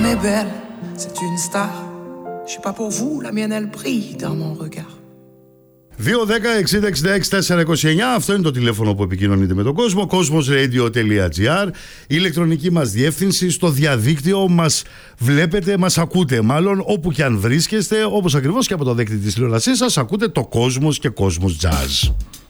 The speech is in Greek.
femme est belle, c'est une star. Je suis pas pour vous, la mienne elle brille dans mon regard. 2-10-60-66-429. Αυτό είναι το τηλέφωνο που επικοινωνείτε με τον κόσμο. Cosmosradio.gr. Η ηλεκτρονική μας διεύθυνση. Στο διαδίκτυο μας βλέπετε, μας ακούτε μάλλον όπου και αν βρίσκεστε. Όπως ακριβώς και από το δίκτυο της τηλεόρασής σας ακούτε το Cosmos και Cosmos Jazz.